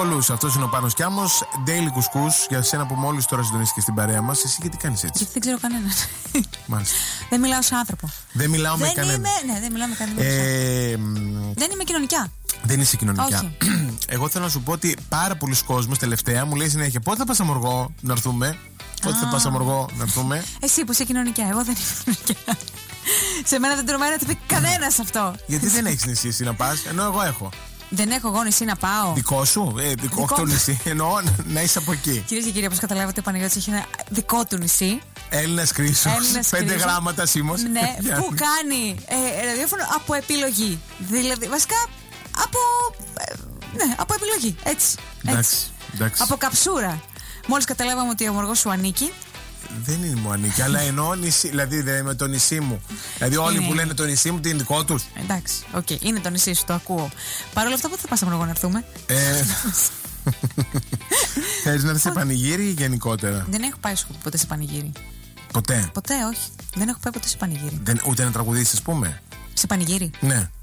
Αυτός είναι ο Πάνος Κιάμος. Daily Κουσκούς για σένα που μόλις τώρα συντονίστηκες στην παρέα μας. Εσύ γιατί κάνεις έτσι? Γιατί δεν ξέρω κανέναν. Μάλιστα. Δεν μιλάω σε άνθρωπο. Δεν μιλάω με κανέναν. Ναι, δεν μιλάω με κανέναν. Δεν είμαι κοινωνικά. Δεν είσαι κοινωνικά. Εγώ θέλω να σου πω ότι πάρα πολλοί κόσμος τελευταία μου λέει συνέχεια: πότε θα πας Αμοργό να έρθουμε? Πότε θα πας Αμοργό να έρθουμε? Εσύ που είσαι κοινωνικά, εγώ δεν είμαι κοινωνικά. Σε μένα δεν τολμάει να το πει κανένας αυτό. Γιατί δεν έχεις νησί εσύ να πας, ενώ εγώ έχω? Δεν έχω εγώ νησί να πάω. Δικό σου? Δικό του νησί. Εννοώ να είσαι από εκεί. Κυρίες και κύριοι, όπως καταλάβατε, ο Παναγιώτης έχει ένα δικό του νησί. Έλληνας Κρίσος. 5 γράμματα σήμος. Ναι, που κάνει ραδιόφωνο από επιλογή. Δηλαδή, βασικά από επιλογή. Έτσι. Εντάξει. Από καψούρα. Μόλις καταλάβαμε ότι ο Αμοργός σου ανήκει. Δεν είναι μου ανήκει, αλλά εννοώ νησί. Δηλαδή με το νησί μου. Δηλαδή όλοι που λένε το νησί μου, τι είναι δικό τους. Εντάξει, είναι το νησί σου, το ακούω. Παρ' όλα αυτά, πότε θα πας Αμοργό να έρθουμε? Θέλεις να έρθεις σε πανηγύρι ή γενικότερα? Δεν έχω πάει ποτέ σε πανηγύρι. Ποτέ? Ποτέ, όχι. Δεν έχω πάει ποτέ σε πανηγύρι. Ούτε να τραγουδήσεις, ας πούμε. Σε πανηγύρι? Ναι.